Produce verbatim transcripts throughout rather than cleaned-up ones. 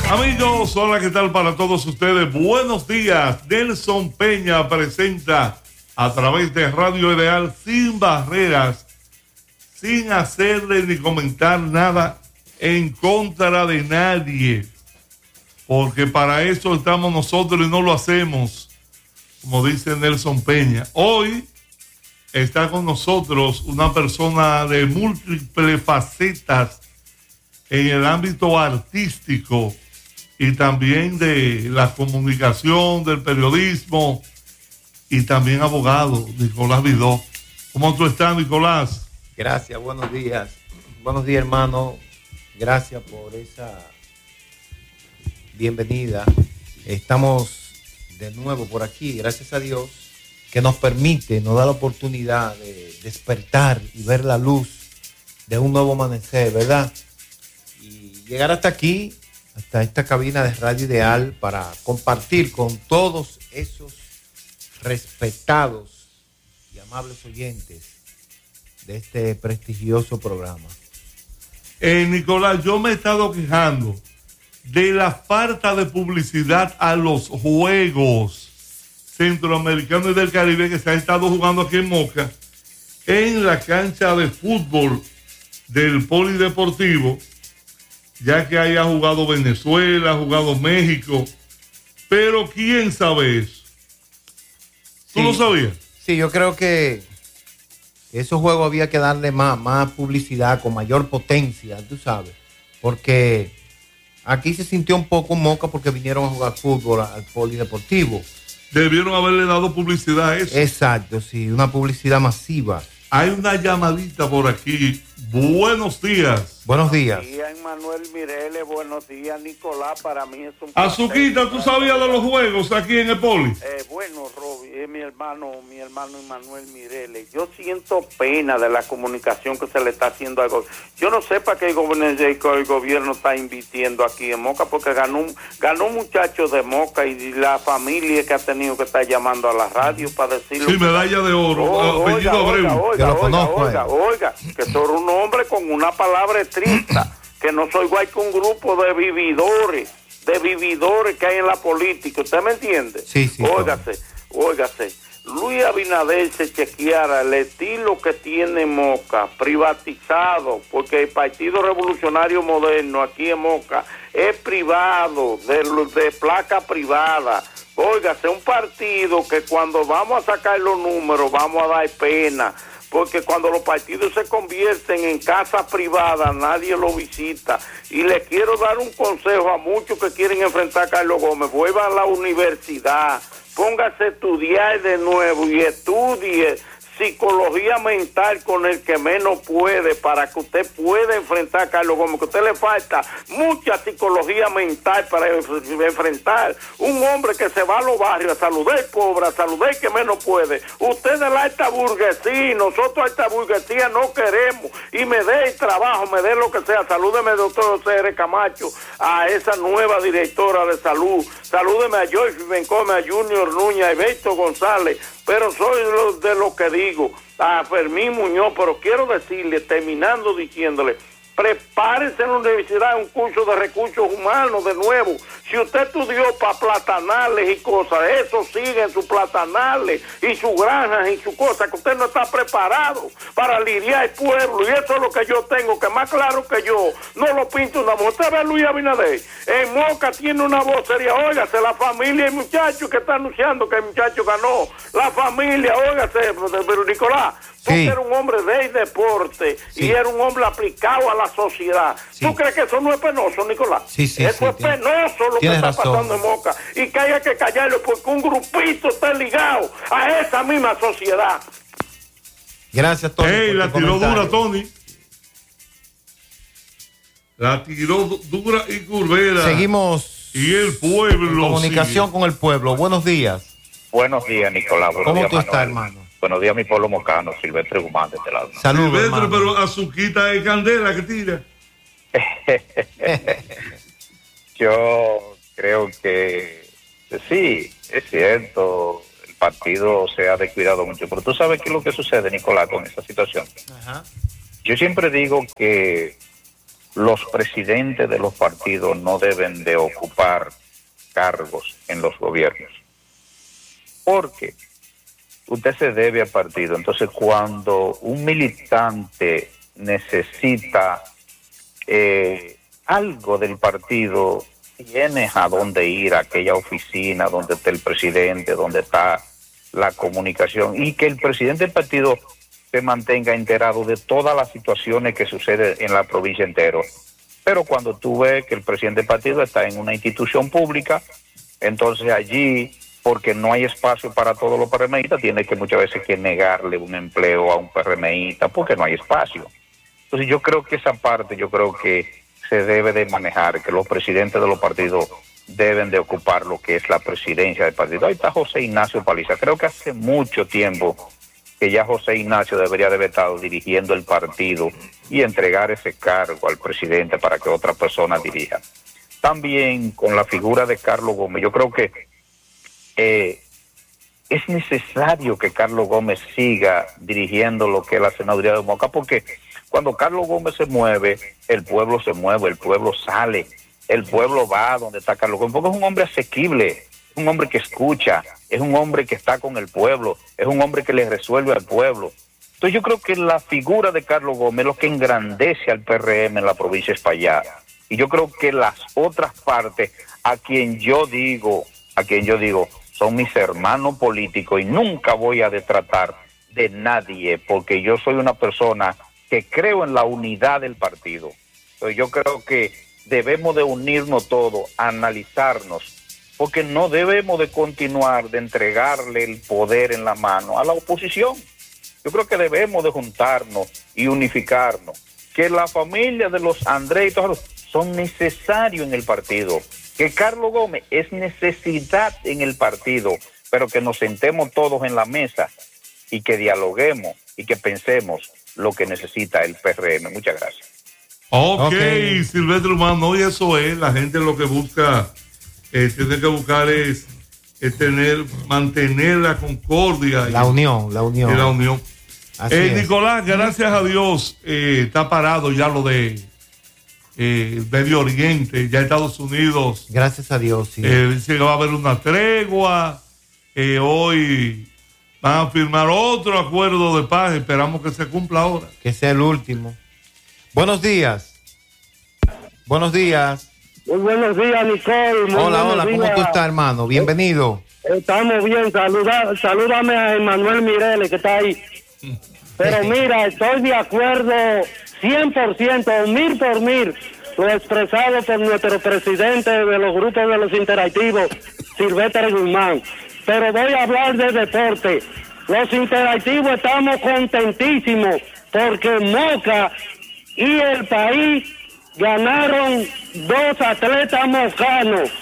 Amigos, hola, ¿qué tal para todos ustedes? Buenos días. Nelson Peña presenta a través de Radio Ideal Sin Barreras, sin hacerle ni comentar nada en contra de nadie, porque para eso estamos nosotros y no lo hacemos, como dice Nelson Peña. Hoy está con nosotros una persona de múltiples facetas en el ámbito artístico y también de la comunicación, del periodismo, y también abogado, Nicolás Vidó. ¿Cómo tú estás, Nicolás? Gracias, buenos días. Buenos días, hermano. Gracias por esa bienvenida. Estamos de nuevo por aquí, gracias a Dios, que nos permite, nos da la oportunidad de despertar y ver la luz de un nuevo amanecer, ¿verdad? Y llegar hasta aquí, hasta esta cabina de Radio Ideal, para compartir con todos esos respetados y amables oyentes de este prestigioso programa. Eh, Nicolás, yo me he estado quejando de la falta de publicidad a los juegos centroamericanos y del Caribe que se han estado jugando aquí en Moca, en la cancha de fútbol del Polideportivo, ya que ahí ha jugado Venezuela, ha jugado México, pero ¿quién sabe eso? ¿Tú sí, lo sabías? Sí, yo creo que esos juegos había que darle más, más publicidad, con mayor potencia, tú sabes, porque aquí se sintió un poco Moca porque vinieron a jugar fútbol al Polideportivo. Debieron haberle dado publicidad a eso. Exacto, sí, una publicidad masiva. Hay una llamadita por aquí. Buenos días. Buenos días. Buenos días, Manuel Mireles. Buenos días, Nicolás. Para mí es un Azuquita, ¿tú sabías de los juegos aquí en el Poli? Eh, bueno, Roby, es mi hermano, mi hermano Manuel Mireles. Yo siento pena de la comunicación que se le está haciendo al gobierno. Yo no sé para qué el gobierno, el gobierno está invirtiendo aquí en Moca, porque ganó un, ganó un muchacho de Moca y la familia que ha tenido que estar llamando a la radio para decirlo. Sí, medalla de oro, oh, apellido Abreu. Oiga, oiga, Yo lo oiga, conozco, oiga, eh. oiga, que soy un hombre con una palabra estricta, que no soy igual que un grupo de vividores, de vividores que hay en la política. ¿Usted me entiende? Sí, sí. Óigase, óigase. Luis Abinader se chequeara el estilo que tiene Moca, privatizado, porque el Partido Revolucionario Moderno aquí en Moca es privado, de, de placa privada. Óigase, un partido que cuando vamos a sacar los números vamos a dar pena, porque cuando los partidos se convierten en casas privadas nadie lo visita. Y le quiero dar un consejo a muchos que quieren enfrentar a Carlos Gómez: vuelvan a la universidad, póngase a estudiar de nuevo y estudie psicología mental con el que menos puede, para que usted pueda enfrentar a Carlos Gómez, que a usted le falta mucha psicología mental para enfrentar un hombre que se va a los barrios a saludar al pobre, a saludar al que menos puede. Usted de la alta burguesía, nosotros alta burguesía no queremos, y me dé el trabajo, me dé lo que sea. Salúdeme, doctor C R Camacho, a esa nueva directora de salud. Salúdeme a Joyce Bencome, a Junior Núñez, a Alberto González, pero soy de lo que digo, a Fermín Muñoz. Pero quiero decirle, terminando diciéndole, prepárese en la universidad un curso de recursos humanos de nuevo. Si usted estudió para platanales y cosas, eso sigue en sus platanales y sus granjas y sus cosas, que usted no está preparado para lidiar el pueblo. Y eso es lo que yo tengo, que más claro que yo no lo pinta una mujer. Usted ve a Luis Abinader, en Moca tiene una vocería. Óigase, la familia y muchacho que está anunciando que el muchacho ganó. La familia, óigase, pero Nicolás, tú sí. eres un hombre de deporte, sí, y eres un hombre aplicado a la sociedad. Sí. ¿Tú crees que eso no es penoso, Nicolás? Sí, sí, eso sí, es tiene, penoso lo que está razón. pasando en Moca, y que haya que callarlo porque un grupito está ligado a esa misma sociedad. Gracias, Tony. Hey, la tiró dura, Tony. La tiró dura y curvera. Seguimos. Y el pueblo. En comunicación sigue con el pueblo. Buenos días. Buenos días, Nicolás. Buenos ¿Cómo días, tú Manuel. estás, hermano? Buenos días, mi pueblo mocano, Silvestre Guzmán de este lado. Saludos, Silvestre, hermano. pero Azuquita es candela que tira. Yo creo que sí, es cierto, el partido se ha descuidado mucho, pero tú sabes qué es lo que sucede, Nicolás, con esa situación. Ajá. Yo siempre digo que los presidentes de los partidos no deben de ocupar cargos en los gobiernos. Porque usted se debe al partido. Entonces, cuando un militante necesita eh, algo del partido, tienes a dónde ir, a aquella oficina donde está el presidente, donde está la comunicación, y que el presidente del partido se mantenga enterado de todas las situaciones que suceden en la provincia entera. Pero cuando tú ves que el presidente del partido está en una institución pública, entonces allí, porque no hay espacio para todos los PRMistas, tiene que muchas veces que negarle un empleo a un PRMista porque no hay espacio. Entonces yo creo que esa parte, yo creo que se debe de manejar, que los presidentes de los partidos deben de ocupar lo que es la presidencia del partido. Ahí está José Ignacio Paliza. Creo que hace mucho tiempo que ya José Ignacio debería de haber estado dirigiendo el partido y entregar ese cargo al presidente para que otra persona dirija. También con la figura de Carlos Gómez, yo creo que eh, es necesario que Carlos Gómez siga dirigiendo lo que es la senaduría de Moca, porque cuando Carlos Gómez se mueve, el pueblo se mueve, el pueblo sale, el pueblo va donde está Carlos Gómez, porque es un hombre asequible, es un hombre que escucha, es un hombre que está con el pueblo, es un hombre que le resuelve al pueblo. Entonces yo creo que la figura de Carlos Gómez es lo que engrandece al P R M en la provincia de Espaillat. Y yo creo que las otras partes, a quien yo digo, a quien yo digo, son mis hermanos políticos y nunca voy a detratar de nadie, porque yo soy una persona que creo en la unidad del partido. Entonces yo creo que debemos de unirnos todos, analizarnos, porque no debemos de continuar de entregarle el poder en la mano a la oposición. Yo creo que debemos de juntarnos y unificarnos, que la familia de los Andrés y todos son necesarios en el partido, que Carlos Gómez es necesidad en el partido, pero que nos sentemos todos en la mesa y que dialoguemos y que pensemos lo que necesita el P R M. Muchas gracias. Ok, okay. Silvestre Humano, y eso es, la gente lo que busca, eh, tiene que buscar es, es tener, mantener la concordia. La y, unión, la unión. Y la unión. Eh, Nicolás, gracias a Dios, eh, está parado ya lo de eh, Medio Oriente, ya Estados Unidos. Gracias a Dios, sí. Eh, dice que va a haber una tregua, eh, hoy van a firmar otro acuerdo de paz, esperamos que se cumpla ahora. Que sea el último. Buenos días. Buenos días. Muy buenos días, Nicole. Muy hola, hola, días. ¿cómo tú estás, hermano? Bienvenido. Estamos bien, saluda, salúdame a Emanuel Mireles, que está ahí. Pero mira, estoy de acuerdo cien por ciento, mil por mil, lo expresado por nuestro presidente de los grupos de los interactivos, Silvestre Guzmán. Pero voy a hablar de deporte. Los interactivos estamos contentísimos porque Moca y el país ganaron dos atletas mocanos.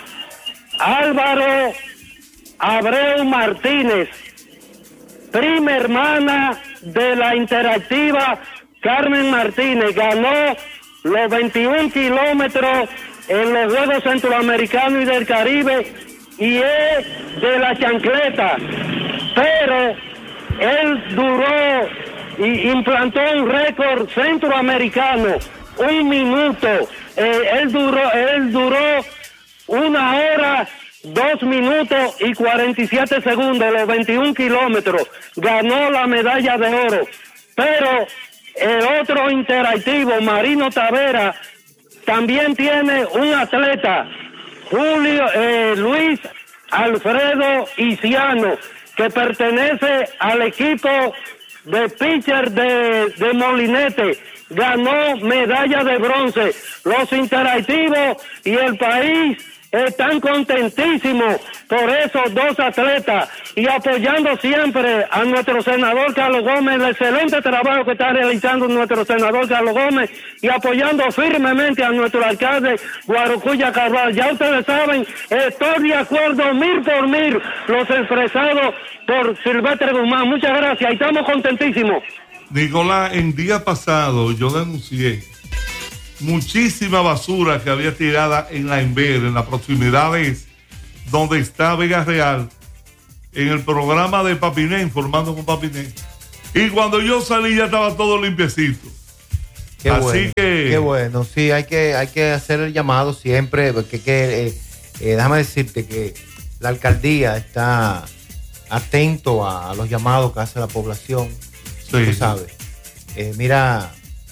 Álvaro Abreu Martínez, prima hermana de la interactiva Carmen Martínez, ganó los veintiún kilómetros en los Juegos Centroamericanos y del Caribe y es de la chancleta, pero él duró y implantó un récord centroamericano, un minuto, eh, él duró, él duró una hora, dos minutos y cuarenta y siete segundos, los veintiún kilómetros, ganó la medalla de oro, pero el otro interactivo, Marino Tavera, también tiene un atleta, Julio eh, Luis Alfredo Isiano, que pertenece al equipo de pitcher de, de Molinete, ganó medalla de bronce. Los interactivos y el país están contentísimos por esos dos atletas y apoyando siempre a nuestro senador Carlos Gómez, el excelente trabajo que está realizando nuestro senador Carlos Gómez y apoyando firmemente a nuestro alcalde Guarocuya Carvalho. Ya ustedes saben, estoy de acuerdo mil por mil los expresados por Silvestre Guzmán. Muchas gracias y estamos contentísimos. Nicolás, en día pasado yo denuncié muchísima basura que había tirada en la Enver, en las proximidades donde está Vega Real, en el programa de Papiné, informando con Papiné. Y cuando yo salí ya estaba todo limpiecito. Qué Así bueno, que... Qué bueno, sí, hay que, hay que hacer el llamado siempre, porque que, eh, eh, déjame decirte que la alcaldía está atento a, a los llamados que hace la población, Sí. tú sabes. Eh, mira,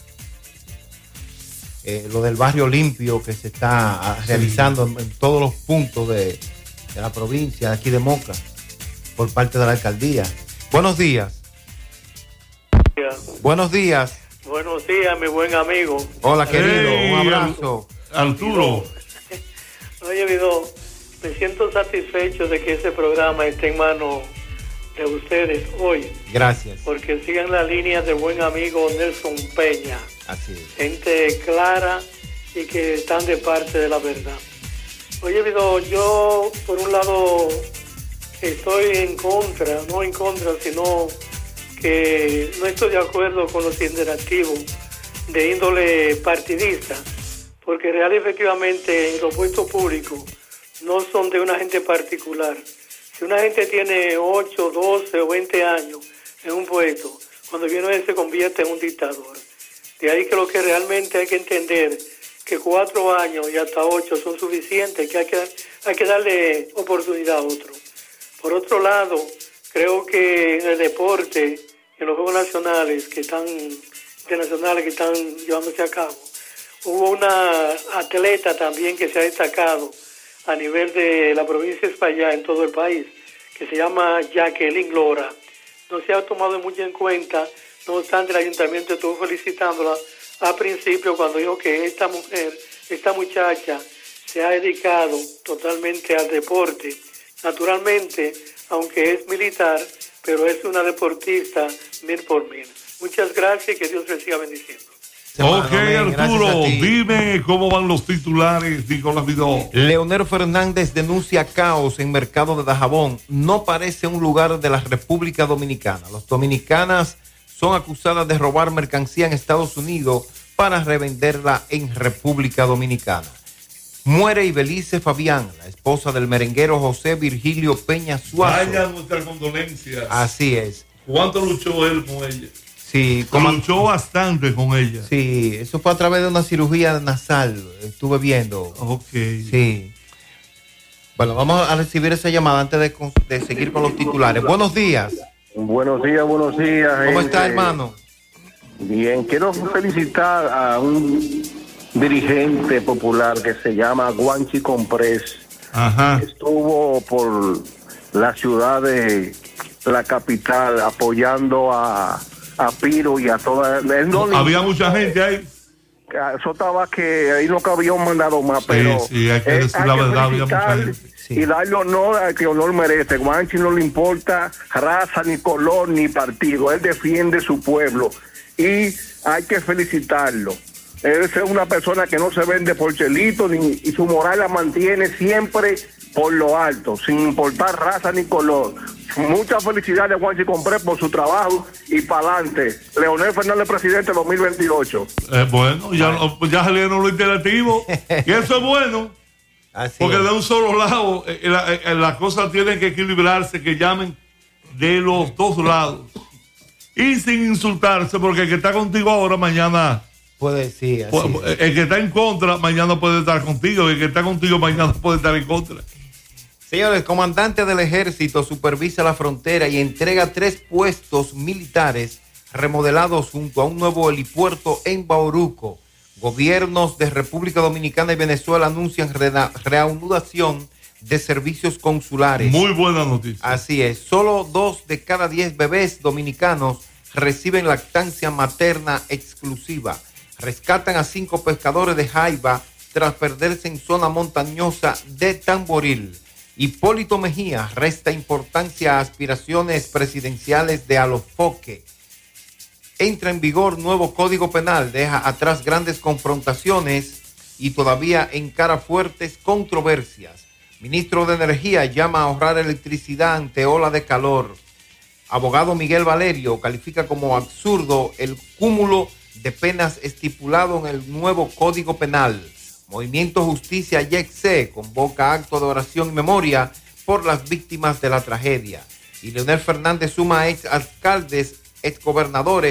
eh, lo del barrio limpio que se está Sí. realizando en, en todos los puntos de, de la provincia, aquí de Moca, por parte de la alcaldía. Buenos días. Buenos días. Buenos días, mi buen amigo. Hola, querido. Hey, Un abrazo. Arturo. Oye, Vidó, me siento satisfecho de que ese programa esté en manos de ustedes hoy, Gracias. porque sigan la línea del buen amigo Nelson Peña. Así es. Gente clara y que están de parte de la verdad. Oye, Vidó, yo por un lado estoy en contra, no en contra, sino que no estoy de acuerdo con los interactivos de índole partidista, porque real y efectivamente los puestos públicos no son de una gente particular. Si una gente tiene ocho, doce o veinte años en un puesto, cuando viene él se convierte en un dictador. De ahí que lo que realmente hay que entender, que cuatro años y hasta ocho son suficientes, que hay que, hay que darle oportunidad a otro. Por otro lado, creo que en el deporte, en los Juegos Nacionales que están, internacionales que están llevándose a cabo, hubo una atleta también que se ha destacado a nivel de la provincia de España en todo el país, que se llama Jacqueline Lora. No se ha tomado mucho en cuenta, no obstante el ayuntamiento estuvo felicitándola al principio cuando dijo que esta mujer, esta muchacha, se ha dedicado totalmente al deporte. Naturalmente, aunque es militar, pero es una deportista mil por mil. Muchas gracias y que Dios les siga bendiciendo. Ok, Amén. Arturo, Gracias a ti. dime cómo van los titulares, Nicolás Vidó. Leonel Fernández denuncia caos en mercado de Dajabón. No parece un lugar de la República Dominicana. Los dominicanas son acusadas de robar mercancía en Estados Unidos para revenderla en República Dominicana. Muere Ibelice Fabián, la esposa del merenguero José Virgilio Peña Suárez. Vaya nuestra condolencia. Así es. ¿Cuánto luchó él con ella? Sí, como, Luchó bastante con ella. sí, eso fue a través de una cirugía nasal. Estuve viendo. Ok. Sí. Bueno, vamos a recibir esa llamada antes de, con- de seguir con los titulares. Buenos días. Buenos días, buenos días. ¿Cómo gente. está, hermano? Bien, quiero felicitar a un dirigente popular que se llama Guanchi Comprés. Ajá. Estuvo por la ciudad de la capital apoyando a, a Piro y a toda... él no le- Había mucha gente ahí. Eso estaba que ahí no cabía un mandado más, Sí, pero sí, hay que eh, decir la verdad, había mucha felicitar gente. Sí. y darle honor al que honor merece. Guanchi no le importa raza, ni color, ni partido. Él defiende su pueblo y hay que felicitarlo. Él es una persona que no se vende por chelito ni, y su moral la mantiene siempre por lo alto, sin importar raza ni color. Muchas felicidades a Juanchi Compré por su trabajo y para adelante. Leonel Fernández, presidente dos mil veintiocho. Eh, bueno, ya, no- ya salieron los interactivos. Y eso es bueno, Así porque es. de un solo lado eh, eh, la- eh, las cosas tienen que equilibrarse, que llamen de los dos lados. Y sin insultarse, porque el que está contigo ahora, mañana, Puede, sí, así pu- es. el que está en contra, mañana puede estar contigo. Y el que está contigo, mañana puede estar en contra. Señores, el comandante del ejército supervisa la frontera y entrega tres puestos militares remodelados junto a un nuevo helipuerto en Bauruco. Gobiernos de República Dominicana y Venezuela anuncian rena- reanudación de servicios consulares. Muy buena noticia. Así es, solo dos de cada diez bebés dominicanos reciben lactancia materna exclusiva. Rescatan a cinco pescadores de Jaiba tras perderse en zona montañosa de Tamboril. Hipólito Mejía resta importancia a aspiraciones presidenciales de Alofoque. Entra en vigor nuevo Código Penal, deja atrás grandes confrontaciones y todavía encara fuertes controversias. Ministro de Energía llama a ahorrar electricidad ante ola de calor. Abogado Miguel Valerio califica como absurdo el cúmulo de penas estipulado en el nuevo Código Penal. Movimiento Justicia Y E C C convoca acto de oración y memoria por las víctimas de la tragedia. Y Leonel Fernández suma ex alcaldes, ex gobernadores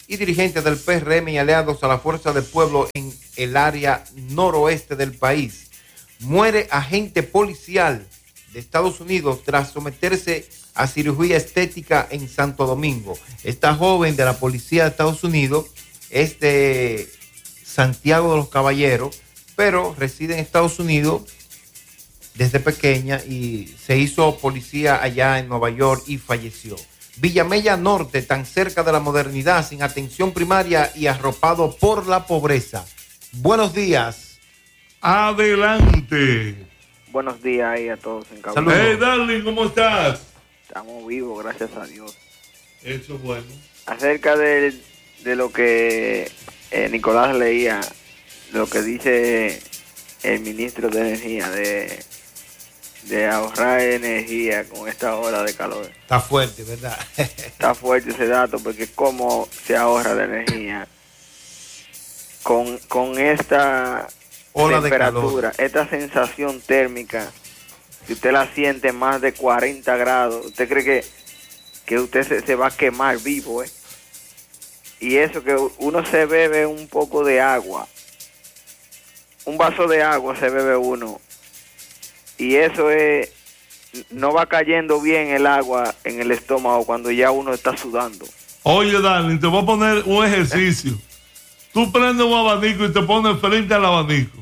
y dirigentes del P R M y aliados a la Fuerza del Pueblo en el área noroeste del país. Muere agente policial de Estados Unidos tras someterse a cirugía estética en Santo Domingo. Esta joven de la policía de Estados Unidos es de Santiago de los Caballeros, pero reside en Estados Unidos desde pequeña y se hizo policía allá en Nueva York y falleció. Villamella Norte, tan cerca de la modernidad, sin atención primaria y arropado por la pobreza. Buenos días. Adelante. Buenos días ahí a todos en Saludos. Hey, Darling, ¿cómo estás? Estamos vivos, gracias a Dios. Eso es bueno. Acerca de, de lo que eh, Nicolás leía, lo que dice el ministro de Energía, de, de ahorrar energía con esta hora de calor. Está fuerte, ¿verdad? Está fuerte ese dato, porque cómo se ahorra la energía con, con esta ola temperatura, de calor. Esta sensación térmica, si usted la siente más de cuarenta grados, usted cree que, que usted se, se va a quemar vivo, ¿eh? Y eso que uno se bebe un poco de agua, un vaso de agua se bebe uno, y eso es, no va cayendo bien el agua en el estómago cuando ya uno está sudando. Oye, Darling, te voy a poner un ejercicio. Tú prendes un abanico y te pones frente al abanico.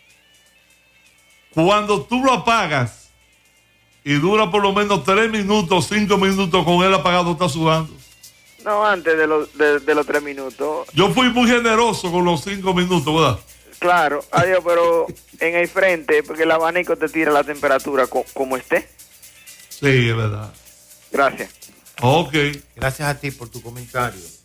Cuando tú lo apagas y dura por lo menos tres minutos, cinco minutos con él apagado, estás sudando. No, antes de, lo, de, de los tres minutos. Yo fui muy generoso con los cinco minutos, ¿verdad? Claro, adiós, pero en el frente, porque el abanico te tira la temperatura co como esté. Sí, es verdad. Gracias. Ok. Gracias a ti por tu comentario.